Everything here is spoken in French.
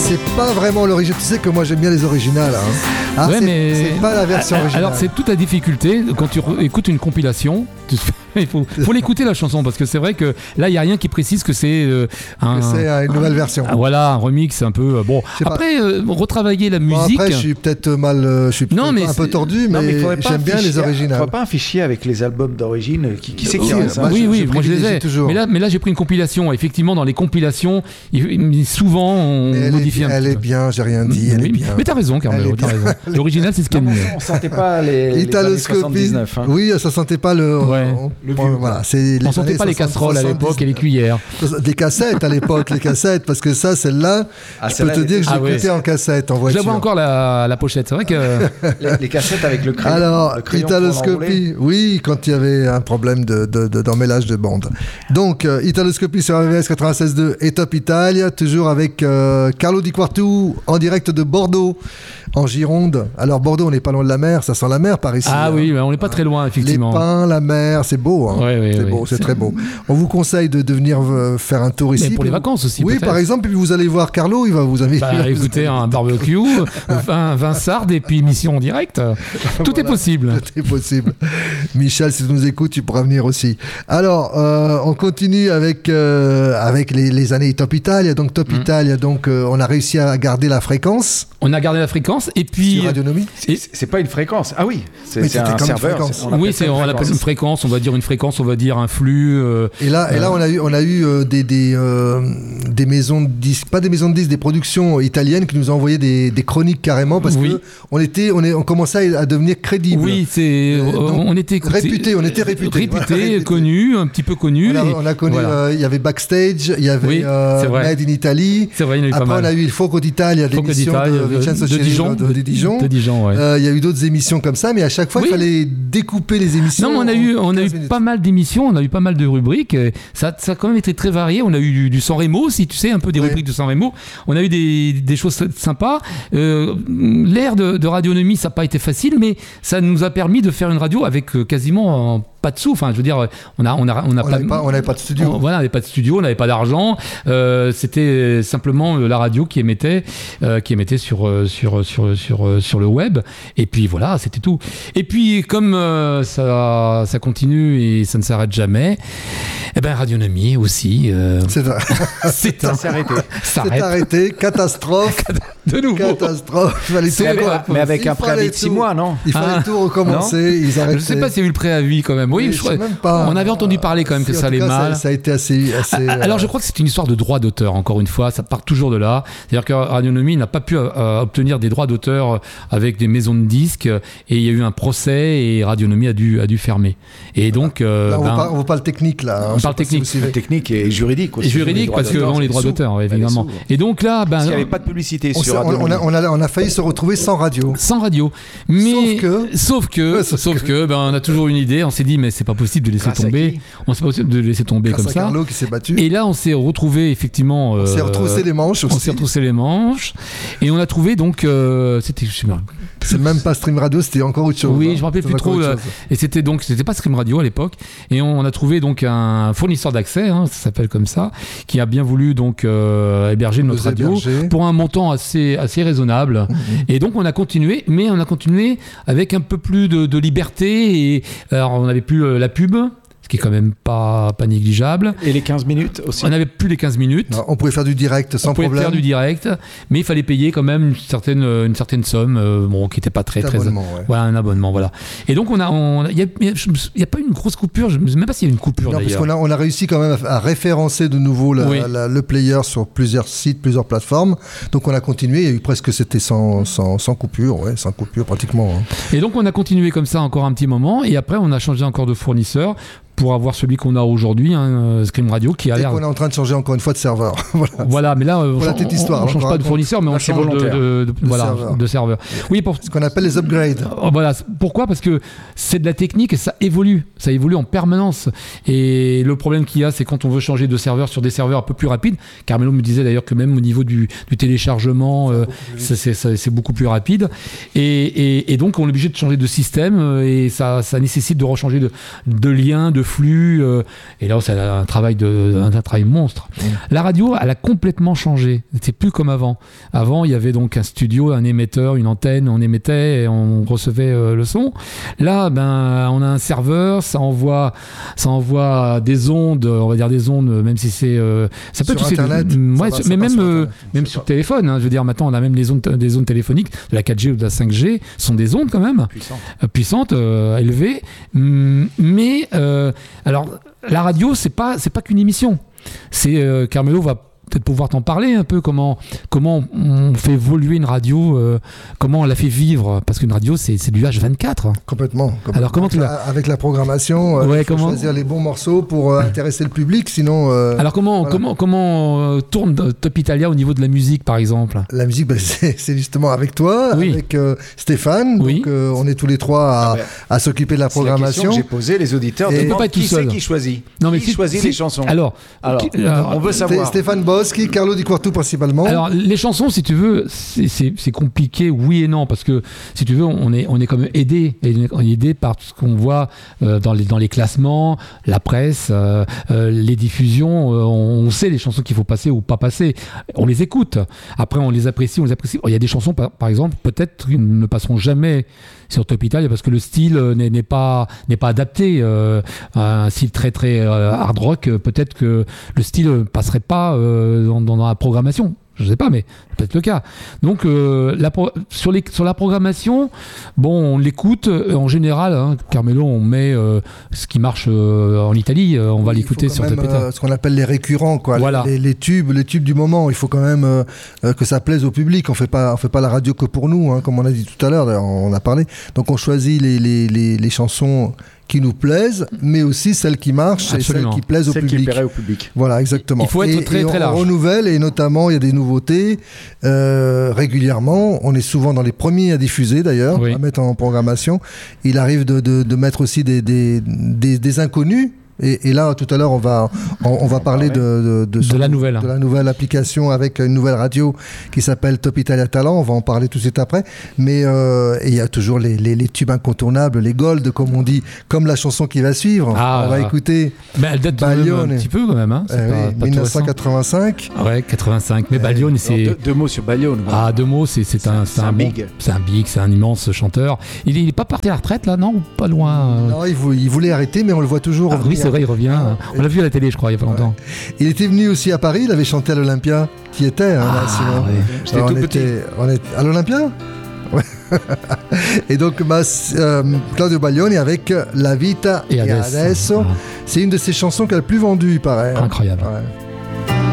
c'est pas vraiment l'original. Tu sais que moi j'aime bien les originales. Hein. Ah, ouais, mais c'est pas la version originale. Alors c'est toute la difficulté quand tu écoutes une compilation. Il faut l'écouter la chanson parce que c'est vrai que là il y a rien qui précise que c'est une nouvelle version. Voilà, un remix un peu bon. Après retravailler la musique. Après je suis peut-être un peu tordu, mais j'aime bien les originales. Il ne faut pas un fichier avec les albums d'origine. Qui c'est qui a ça? Oui, moi je les ai. Mais là j'ai pris une compilation. Effectivement, dans les compilations, souvent on modifie un peu. Elle est bien, j'ai rien dit. Elle est bien. Mais t'as raison, Carmelo. T'as raison. L'original c'est ce qu'il y a de mieux. On sentait pas les Italoscopie. Oui, ça sentait pas le. Le vieux. Voilà, on sentait pas les casseroles à l'époque et les cuillères. Des cassettes à l'époque, parce que celle-là, je peux te dire que je l'écoutais en cassette, en voiture. Je vois encore la pochette, c'est vrai que... les cassettes avec le crayon. Alors, Italoscopie, oui, quand il y avait un problème d'emmêlage de bandes. Donc, Italoscopie sur RVVS 96.2 et Top Italia, toujours avec Carlo Di Quartu en direct de Bordeaux, en Gironde. Alors, Bordeaux, on n'est pas loin de la mer, ça sent la mer par ici. Ah oui, mais on n'est pas très loin, effectivement. Les pins, la mer, c'est beau. Hein. C'est très beau. On vous conseille de venir faire un tour ici. Mais pour les vacances aussi. Oui, peut-être. Par exemple, et puis vous allez voir Carlo, il va vous inviter. Écoutez, un barbecue, vin sarde et puis émission en direct. Tout est possible. Tout est possible. Michel, si tu nous écoutes, tu pourras venir aussi. Alors, on continue avec les années Top Italia. Donc Top Italia, on a réussi à garder la fréquence. On a gardé la fréquence et puis. Sur Radionomie. C'est pas une fréquence. Ah oui. C'est un serveur. On l'appelle une fréquence. On va dire une fréquence, on va dire un flux. Et là, on a eu des maisons de disques, pas des maisons de disques, des productions italiennes qui nous ont envoyé des chroniques carrément parce que on commençait à devenir crédible. Oui, on était réputé, réputé, connu, un petit peu connu. On a connu. Il y avait Backstage, il y avait Made in Italy. C'est vrai, il y en a eu pas mal. Après, on a eu il Foco d'Italia, l'émission de Vincenzo Dijon. De Dijon. Ouais. Il y a eu d'autres émissions comme ça, mais à chaque fois, il fallait découper les émissions. Non, mais on a eu pas mal d'émissions, on a eu pas mal de rubriques. Ça a quand même été très varié. On a eu du San Remo, si tu sais, un peu des rubriques de San Remo. On a eu des choses sympas. L'ère de Radionomie, ça n'a pas été facile, mais ça nous a permis de faire une radio avec quasiment pas de sous. Enfin, je veux dire, on n'avait pas de studio. On n'avait pas de studio, on n'avait pas d'argent. C'était simplement la radio qui émettait sur le web. Et puis voilà, c'était tout. Et puis comme ça continue et ça ne s'arrête jamais, eh ben Radionomie aussi. C'est arrêté. C'est arrêté. Catastrophe. De nouveau. Catastrophe. Mais avec un préavis de 6 mois, non? Il fallait tout recommencer. Ils arrêtaient. Je ne sais pas s'il y a eu le préavis quand même. Oui, on avait entendu parler quand même que ça allait mal. Ça a été assez. Alors je crois que c'est une histoire de droit d'auteur, encore une fois, ça part toujours de là. C'est-à-dire que Radionomie n'a pas pu obtenir des droits d'auteur avec des maisons de disques et il y a eu un procès et Radionomie a dû fermer. Et donc. Là, on parle technique là. On parle technique. Technique et juridique aussi. Et juridique parce que les droits d'auteur, évidemment. Et donc là. Parce qu'il n'y avait pas de publicité sur Radionomie. On a failli se retrouver sans radio. Sans radio. Mais. Sauf que, on a toujours une idée, on s'est dit, mais c'est pas possible de laisser tomber. On s'est pas possible de laisser tomber comme ça. Carlo qui s'est battu. Et là, on s'est retrouvé effectivement. On s'est retroussé les manches aussi. On s'est retroussé les manches. Et on a trouvé donc. C'est même pas Stream Radio, c'était encore autre chose. Oui, je me rappelle plus trop. Et c'était pas Stream Radio à l'époque. Et on a trouvé donc un fournisseur d'accès, ça s'appelle comme ça, qui a bien voulu donc héberger notre radio pour un montant assez raisonnable. Et donc on a continué, mais on a continué avec un peu plus de liberté. Et alors on n'avait plus la pub, ce qui est quand même pas négligeable. Et les 15 minutes aussi. On n'avait plus les 15 minutes. Non, on pouvait faire du direct sans problème. On pouvait faire du direct, mais il fallait payer quand même une certaine somme, qui n'était pas très... Voilà, un abonnement, voilà. Et donc, il n'y a pas eu une grosse coupure, je ne sais même pas s'il y a eu une coupure d'ailleurs. Parce qu'on a réussi quand même à référencer de nouveau le player sur plusieurs sites, plusieurs plateformes. Donc, on a continué, il y a eu presque, c'était sans coupure, sans coupure pratiquement. Et donc, on a continué comme ça encore un petit moment, et après, on a changé encore de fournisseur pour avoir celui qu'on a aujourd'hui, Scream Radio, qui a l'air... On est en train de changer encore une fois de serveur. Voilà, mais là, on ne change pas de fournisseur, mais on change de serveur. Oui, pour ce qu'on appelle les upgrades. Voilà. Pourquoi ? Parce que c'est de la technique et ça évolue en permanence. Et le problème qu'il y a, c'est quand on veut changer de serveur sur des serveurs un peu plus rapides. Carmelo me disait d'ailleurs que même au niveau du téléchargement, c'est beaucoup plus rapide. Et donc, on est obligé de changer de système et ça nécessite de rechanger de liens, de flux. Et là, c'est un travail monstre. La radio, elle a complètement changé. C'est plus comme avant. Avant, il y avait donc un studio, un émetteur, une antenne, on émettait et on recevait le son. Là, on a un serveur, ça envoie des ondes, on va dire des ondes, même si c'est ça peut sur Internet, mais même sur téléphone. Hein, je veux dire, maintenant, on a même des ondes téléphoniques, de la 4G ou de la 5G, sont des ondes quand même puissantes, élevées. Mais alors, la radio, c'est pas qu'une émission. C'est Carmelo va peut-être pouvoir t'en parler un peu, comment on fait évoluer une radio, comment on la fait vivre, parce qu'une radio c'est du H24. Complètement. Alors comment avec la programmation, il faut choisir les bons morceaux pour intéresser le public, sinon. Alors comment tourne Top Italia au niveau de la musique, par exemple? La musique, c'est justement avec toi, avec Stéphane. Donc on est tous les trois à s'occuper de la programmation. C'est la question que j'ai posée, les auditeurs demandent qui c'est qui choisit. Qui choisit les chansons? Alors on veut savoir. Stéphane Boschi, Carlo Di Quartu principalement. Alors les chansons, si tu veux, c'est compliqué, oui et non, parce que si tu veux, on est quand même aidé par ce qu'on voit dans les classements, la presse, les diffusions. On sait les chansons qu'il faut passer ou pas passer. On les écoute. Après, on les apprécie. Il y a des chansons, par exemple, peut-être qui ne passeront jamais sur Top Italia parce que le style n'est pas adapté. Un style très très hard rock, peut-être que le style passerait pas dans la programmation. Je sais pas, mais c'est peut-être le cas. Donc, sur la programmation, on l'écoute en général. Hein, Carmelo, on met ce qui marche en Italie. On va l'écouter sur Top Italia. Ce qu'on appelle les récurrents, quoi. Voilà. Les tubes du moment. Il faut quand même que ça plaise au public. On fait pas la radio que pour nous, hein, comme on a dit tout à l'heure. D'ailleurs, on a parlé. Donc, on choisit les chansons qui nous plaisent, mais aussi celles qui marchent. Absolument. Et celles qui plaisent au public. Celles qui plairaient au public. Voilà, exactement. Il faut être très large. On renouvelle, et notamment, il y a des nouveautés régulièrement. On est souvent dans les premiers à diffuser, d'ailleurs, à mettre en programmation. Il arrive de mettre aussi des inconnus. Et là, tout à l'heure, on va parler de la nouvelle application avec une nouvelle radio qui s'appelle Top Italia Talent. On va en parler tout de suite après. Mais il y a toujours les tubes incontournables, les gold, comme on dit, comme la chanson qui va suivre. On va écouter. Mais elle date un petit peu quand même. Hein. C'est pas 1985. Ouais, 85. Mais Baglione, c'est. Deux mots sur Baglione. Ah, deux mots, c'est un big. C'est un big, c'est un immense chanteur. Il est pas parti à la retraite là, non, ou pas loin. Non, il voulait arrêter, mais on le voit toujours. Oui, c'est vrai, il revient. On l'a vu à la télé, je crois, il y a pas longtemps. Il était venu aussi à Paris, il avait chanté à l'Olympia. Qui était J'étais tout petit. On était à l'Olympia. Ouais. Et donc Claudio Baglione avec La Vita e Adesso. C'est une de ses chansons qui a le plus vendu, il paraît. Incroyable. Ouais.